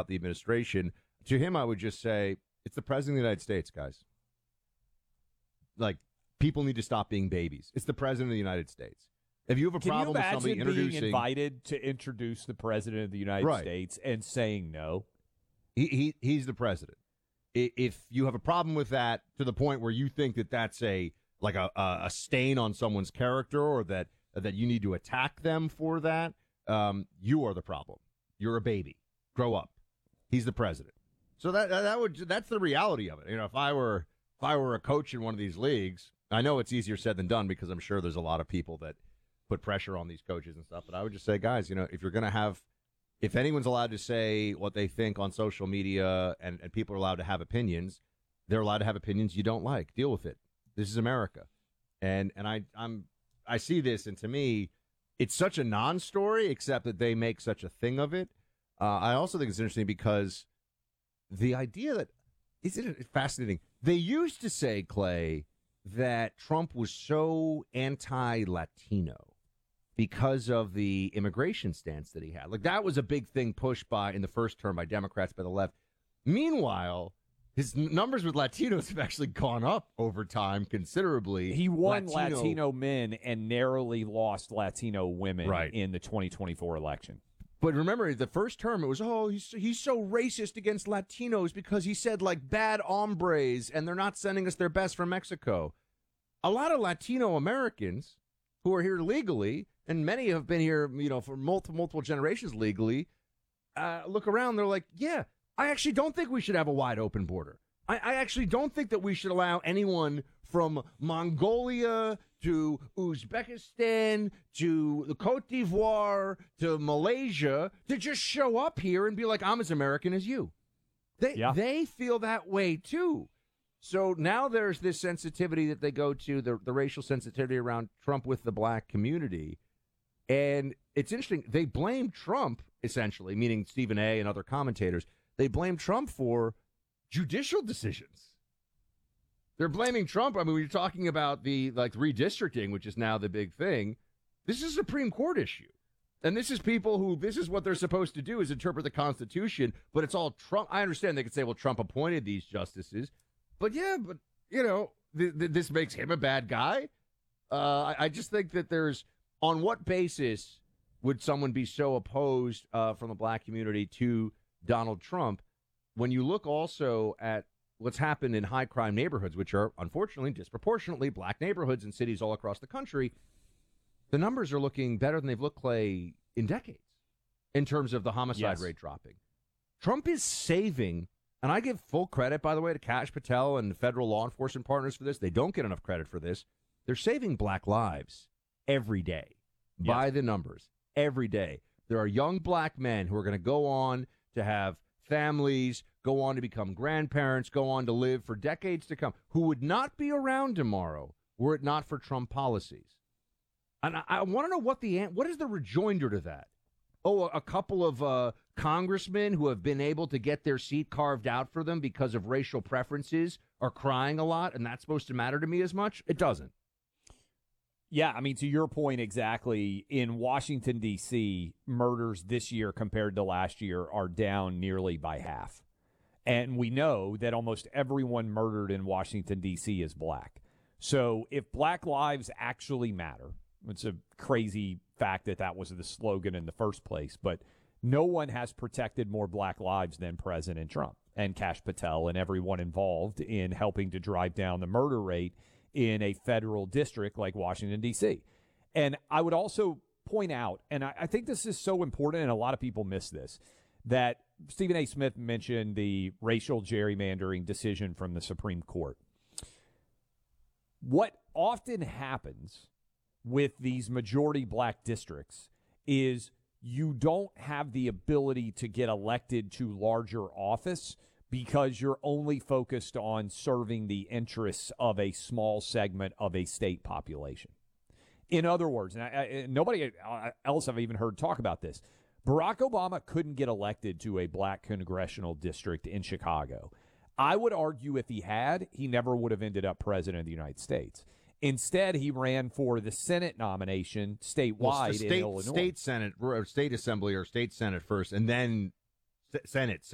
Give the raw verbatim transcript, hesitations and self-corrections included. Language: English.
about the administration. To him, I would just say, it's the president of the United States, guys. Like, people need to stop being babies. It's the president of the United States. If you have a Can problem you with somebody imagine being introducing, invited to introduce the president of the United Right. States and saying no? he, he he's the president. I- If you have a problem with that to the point where you think that that's a like a a a stain on someone's character, or that that you need to attack them for that, um, you are the problem. You're a baby. Grow up. He's the president. So that that would that's the reality of it. You know, if I were if I were a coach in one of these leagues, I know it's easier said than done because I'm sure there's a lot of people that put pressure on these coaches and stuff. But I would just say, guys, you know, if you're going to have, if anyone's allowed to say what they think on social media, and, and people are allowed to have opinions, they're allowed to have opinions you don't like. Deal with it. This is America. And and I I'm I see this, and to me, it's such a non-story, except that they make such a thing of it. Uh, I also think it's interesting because the idea that, isn't it fascinating? They used to say, Clay, that Trump was so anti-Latino because of the immigration stance that he had. Like, that was a big thing pushed by, in the first term, by Democrats, by the left. Meanwhile, his n- numbers with Latinos have actually gone up over time considerably. He won Latino, Latino men and narrowly lost Latino women Right. in the twenty twenty-four election. But remember, the first term, it was, oh, he's he's so racist against Latinos because he said, like, bad hombres, and they're not sending us their best from Mexico. A lot of Latino Americans who are here legally, and many have been here, you know, for multiple, multiple generations legally, uh, look around, they're like, yeah, I actually don't think we should have a wide open border. I, I actually don't think that we should allow anyone from Mongolia to Uzbekistan to the Cote d'Ivoire to Malaysia to just show up here and be like, I'm as American as you. They Yeah. they feel that way too. So now there's this sensitivity that they go to, the, the racial sensitivity around Trump with the black community. And it's interesting. They blame Trump, essentially, meaning Stephen A. and other commentators. They blame Trump for judicial decisions. They're blaming Trump. I mean, we're talking about the like redistricting, which is now the big thing. This is a Supreme Court issue. And this is people who, this is what they're supposed to do, is interpret the Constitution, but it's all Trump. I understand they could say, well, Trump appointed these justices. But yeah, but, you know, th- th- this makes him a bad guy. Uh, I-, I just think that there's, on what basis would someone be so opposed uh, from the black community to Donald Trump when you look also at what's happened in high crime neighborhoods, which are unfortunately disproportionately black neighborhoods in cities all across the country? The numbers are looking better than they've looked, Clay, in decades in terms of the homicide Yes. rate dropping. Trump is saving, and I give full credit, by the way, to Kash Patel and federal law enforcement partners for this. They don't get enough credit for this. They're saving black lives every day by Yes. the numbers every day. There are young black men who are going to go on to have families, go on to become grandparents, go on to live for decades to come, who would not be around tomorrow were it not for Trump policies. And I, I want to know what the what is the rejoinder to that? Oh, a, a couple of uh, congressmen who have been able to get their seat carved out for them because of racial preferences are crying a lot, and that's supposed to matter to me as much? It doesn't. Yeah, I mean, to your point exactly, in Washington, D C, murders this year compared to last year are down nearly by half. And we know that almost everyone murdered in Washington, D C is black. So if black lives actually matter, it's a crazy fact that that was the slogan in the first place, but no one has protected more black lives than President Trump and Kash Patel and everyone involved in helping to drive down the murder rate in a federal district like Washington, D C. And I would also point out, and I, I think this is so important, and a lot of people miss this, that Stephen A. Smith mentioned the racial gerrymandering decision from the Supreme Court. What often happens with these majority black districts is you don't have the ability to get elected to larger office because you're only focused on serving the interests of a small segment of a state population. In other words, and I, I, nobody else I've even heard talk about this, Barack Obama couldn't get elected to a black congressional district in Chicago. I would argue if he had, he never would have ended up president of the United States. Instead, he ran for the Senate nomination statewide Well, state, in Illinois. State Senate, or state assembly or state Senate first, and then Senate